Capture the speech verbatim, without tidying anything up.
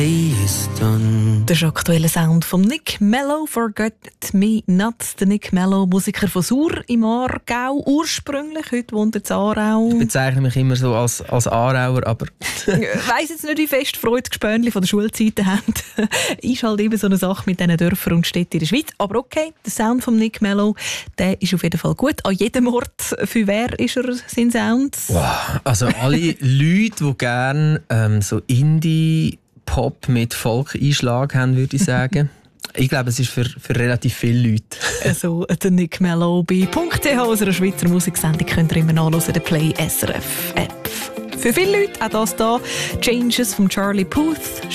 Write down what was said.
Der ist aktuelle Sound von Nick Mello, Forget Me Not. Der Nick Mello, Musiker von Sur im Aargau, ursprünglich, heute wohnt er in Aarau. Ich bezeichne mich immer so als, als Aarauer, aber... Ich weiss jetzt nicht, wie fest Freude Gespönli von der Schulzeiten haben. Ist halt eben so eine Sache mit diesen Dörfern und Städten in der Schweiz. Aber okay, der Sound von Nick Mello, der ist auf jeden Fall gut. An jedem Ort. Für wer ist er sein Sound? Wow. Also alle Leute, die gerne ähm, so Indie... Pop mit Folk-Einschlag haben, würde ich sagen. Ich glaube, es ist für, für relativ viele Leute. Also, der Nick Mello bei .ch, unserer Schweizer Musiksendung, könnt ihr immer nachhören, der Play S R F App. Für viele Leute, auch das hier, Changes von Charlie Puth.